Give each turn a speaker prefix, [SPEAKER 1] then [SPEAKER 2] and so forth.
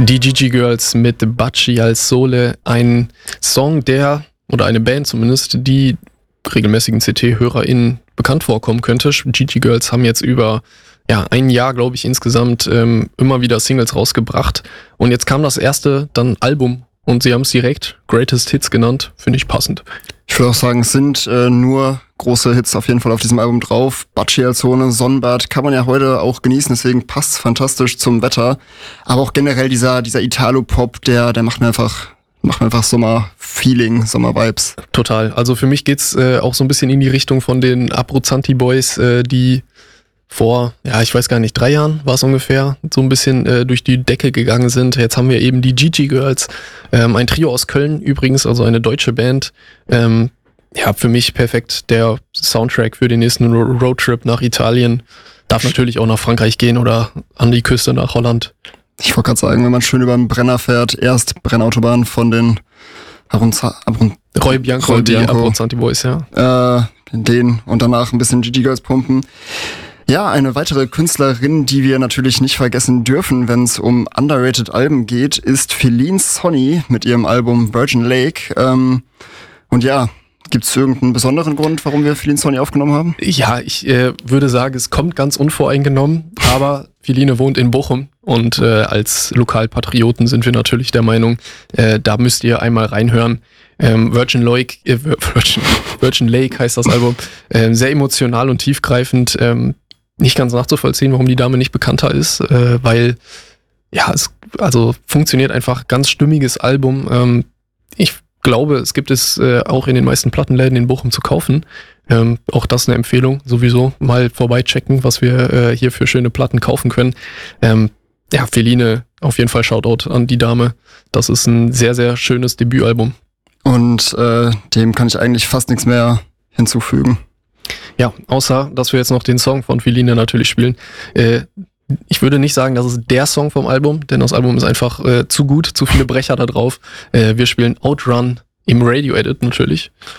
[SPEAKER 1] Die Gigi Girls mit Baci al Sole, ein Song, oder eine Band zumindest, die regelmäßigen CT-HörerInnen bekannt vorkommen könnte. Gigi Girls haben jetzt über ein Jahr, glaube ich, insgesamt immer wieder Singles rausgebracht. Und jetzt kam das erste dann Album und sie haben es direkt Greatest Hits genannt. Finde ich passend.
[SPEAKER 2] Ich würde auch sagen, es sind nur große Hits auf jeden Fall auf diesem Album drauf. Baci al Sole, Sonnenbad kann man ja heute auch genießen, deswegen passt es fantastisch zum Wetter. Aber auch generell dieser Italo-Pop, der macht mir einfach Sommer-Feeling, Sommer-Vibes.
[SPEAKER 1] Total. Also für mich geht's auch so ein bisschen in die Richtung von den Abruzzanti Boys, die vor, ich weiß gar nicht, 3 Jahren war es ungefähr, so ein bisschen durch die Decke gegangen sind. Jetzt haben wir eben die Gigi Girls, ein Trio aus Köln übrigens, also eine deutsche Band. Für mich perfekt der Soundtrack für den nächsten Roadtrip nach Italien. Darf natürlich auch nach Frankreich gehen oder an die Küste nach Holland.
[SPEAKER 2] Ich wollte gerade sagen, wenn man schön über den Brenner fährt, erst Brennautobahn von den
[SPEAKER 1] Roy Bianco und die Abruzzanti Boys,
[SPEAKER 2] den und danach ein bisschen Gigi Girls pumpen. Ja, eine weitere Künstlerin, die wir natürlich nicht vergessen dürfen, wenn es um underrated Alben geht, ist Feline Sonny mit ihrem Album Virgin Lake. Gibt es irgendeinen besonderen Grund, warum wir Feline Sonny aufgenommen haben?
[SPEAKER 1] Ja, ich würde sagen, es kommt ganz unvoreingenommen, aber Feline wohnt in Bochum und als Lokalpatrioten sind wir natürlich der Meinung, da müsst ihr einmal reinhören. Virgin Lake heißt das Album. Sehr emotional und tiefgreifend. Nicht ganz nachzuvollziehen, warum die Dame nicht bekannter ist, weil es funktioniert einfach, ganz stimmiges Album. Ich glaube, es gibt es auch in den meisten Plattenläden in Bochum zu kaufen. Auch das eine Empfehlung, sowieso mal vorbeichecken, was wir hier für schöne Platten kaufen können. Feline, auf jeden Fall Shoutout an die Dame. Das ist ein sehr, sehr schönes Debütalbum.
[SPEAKER 2] Und dem kann ich eigentlich fast nichts mehr hinzufügen.
[SPEAKER 1] Ja, außer, dass wir jetzt noch den Song von Feline natürlich spielen. Ich würde nicht sagen, das ist der Song vom Album, denn das Album ist einfach zu gut, zu viele Brecher da drauf. Wir spielen Outrun im Radio-Edit natürlich.